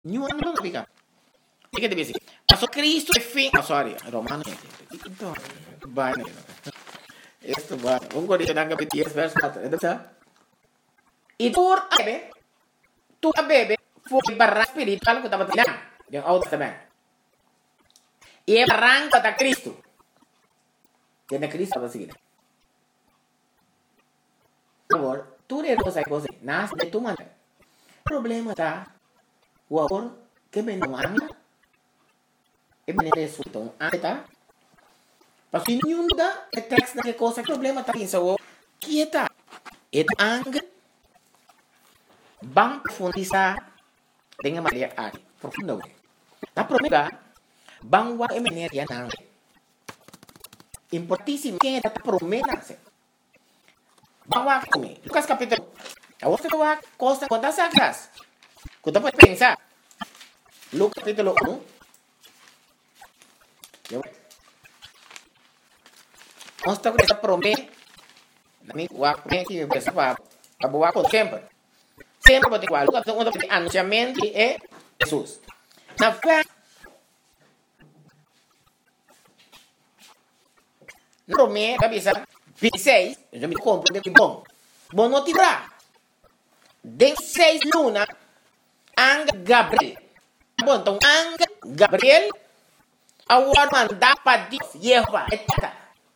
Nenhum não fica. O que deve ser? Passou Cristo é fim. Ah, sorry. Romano. Então, vai, né? Esto vai. Vamos corrigir na capítulo 10, verso 4. E por tu bebe, foi barra espiritual que estava tirando. Yang Old Testament. E é barranco da Cristo. Que na Cristo estava seguindo. Agora, tu é coisa. Nasce de tu maneira. O problema está. O amor que vem no ângulo. E vem resulta um ângulo, tá? Mas se nenhum da texto da coisa, o problema está em seu que está. E ângulo. Bang profundizar dengan malia ari. Profundo. Na promega, bangwa emeneria nang. Importantíssimo quem é da promesa. Bangwa kami. Lucas capítulo. Awas que wa costa quantas sacras. Quando pode pensar. Lucas capítulo 1. Consta com essa promessa. Nami wa que pensa para boa com sempre. Sempre pode igual. Lucas capítulo 1 anunciamento é Jesus. Na fé. Na promessa, cabeça 26, eu já me compro de bom. Bom não tirar. 16 luna, Anga Gabriel. Bom, então Anga Gabriel, agora mandar para Deus, Jeová, etc.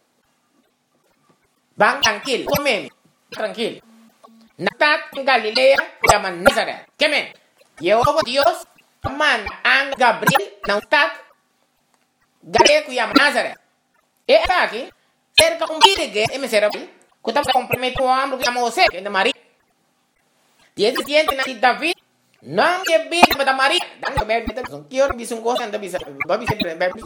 Bang tranquilo, comem, tranquilo. Natat em Galileia, chama Nazaré. Quemen, Jeová Deus, manda Anga Gabriel, não está Gabriel que chama Nazaré. E aqui, cerca um birige, e me será que está comprometo o homem que chama José, que é de Maria. E esse ciente na de David, não é bem da Maria. Que eu disse coisa, não bisa, não bisa,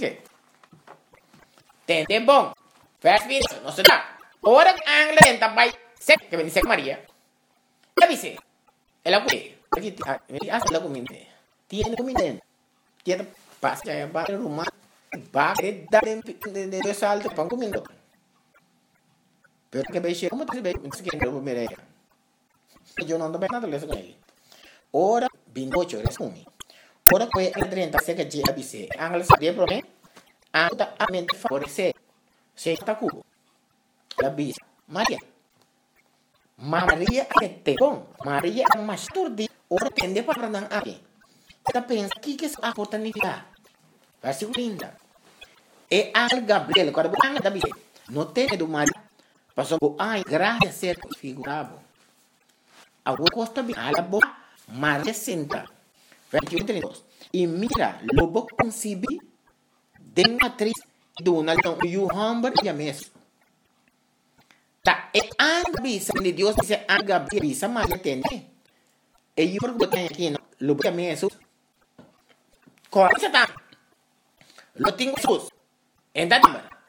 Tente bom. Verso 20, não se dá. Ora que Angela tenta vai ser, que me disse Maria. Já disse, ela foi. Aqui, ela comida. Tiene comida. Tiene paz, já vai no rumah. Va a dar de salto para comiendo. Pero que veis, ¿cómo te ves? Que no me mire. Yo no ando nada les con él. Ora 28 eres umi. Ora que el 30 se que ya dice, Ángel sabía por mí. Anda a mente favorecer. Se está cubo. La visa. María. María que te pon. María más turdi. Ora tende para andar aquí. Esta pensa que es oportunidad. Versículo 30. E Ángel Gabriel, quando o Ángel David, não tem do Maria, passou por ai, graças a ser figurado. A boa costa bem, a boa, Maria senta. Versículo 32. E mira, lobo concibe de matriz do Naltão e o Humber e a Messo. Tá, e Ángel Bisa, de Deus, diz Ángel Gabriel, Bisa, Maria tem, e eu pergunto aqui, lobo e a Messo, qual é tá? Lo tengo Jesus. Entende?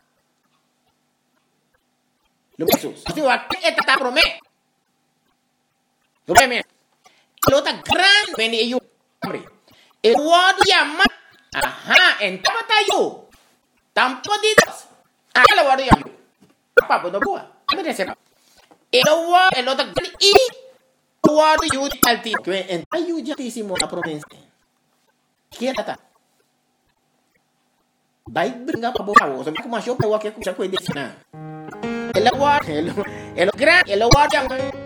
Lo Jesus. Se o aqui é tá promessa. Lo bem mesmo. Lo tá grande bem e eu. E o outro chama. Aha, então tá eu. Tampo de Deus. Aquela outro chama. Papo do boa. Me receba. E o outro tá grande e o outro eu alti. Então eu já disse a promessa. Que é tá? Baik brincar para boa, só que mais eu pego aqui com já cuidei na. Ela guarda, ela grande, ela guarda